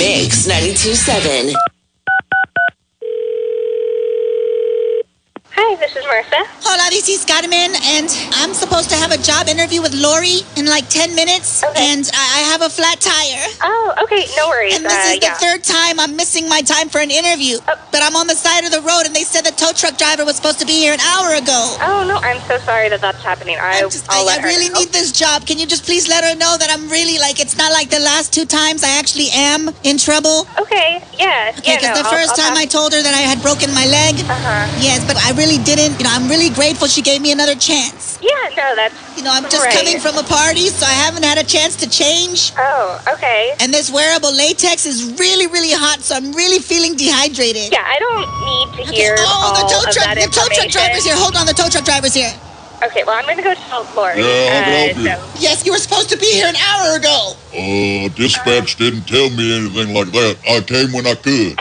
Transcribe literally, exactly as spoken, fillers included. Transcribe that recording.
Mix ninety-two point seven. Hi, this is Marissa. Hola, this is Carmen, and I'm supposed to have a job interview with Lori in like ten minutes, Okay. and I I have a flat tire. Oh, okay, no worries. And this uh, is the yeah. third time I'm missing my time for an interview. Oh. But I'm on the side of the road, and they said the tow truck driver was supposed to be here an hour ago. Oh, no, I'm so sorry that that's happening. I, I'm just, I, I'll let I her really know. need this job. Can you just please let her know that I'm really, like, it's not like the last two times I actually am in trouble? Okay, yeah, Okay, yeah, because no, the I'll- first I'll time pass- I told her that I had broken my leg. Uh-huh. Yes, but I really didn't. You know, I'm really grateful she gave me another chance. Yeah, no, that's... You know, I'm just Right. coming from a party, so I haven't had a chance to change. Oh, okay. And this wearable latex is really, really hot, so I'm really feeling dehydrated. Yeah, I don't need to Okay. hear Oh, all the tow of truck, that the tow truck information. driver's here. Hold on, the tow truck driver's here. Okay, well, I'm going to go tell Lori. Yeah, I can uh, help you. so- Yes, you were supposed to be here an hour ago. Uh, dispatch didn't tell me anything like that. I came when I could.